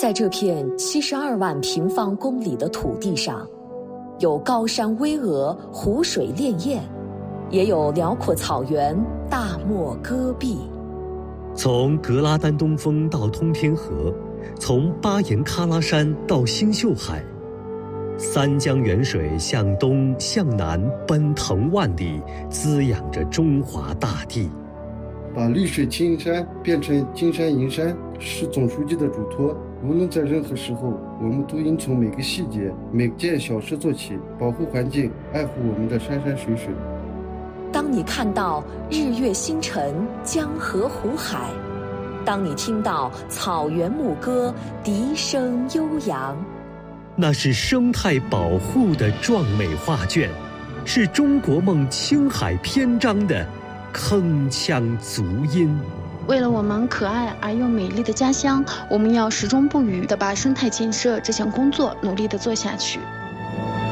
在这片72万平方公里的土地上，有高山巍峨、湖水潋滟，也有辽阔草原、大漠戈壁。 从格拉丹东峰到通天河，从巴颜喀拉山到星宿海，三江源水向东向南奔腾万里，滋养着中华大地。 把绿水青山变成金山银山，是总书记的嘱托。无论在任何时候，我们都应从每个细节、每件小事做起，保护环境，爱护我们的山山水水。 当你看到日月星辰、江河湖海，当你听到草原牧歌、笛声悠扬， 那是生态保护的壮美画卷，是中国梦青海篇章的铿锵足音。 为了我们可爱而又美丽的家乡，我们要始终不渝地把生态建设这项工作努力地做下去。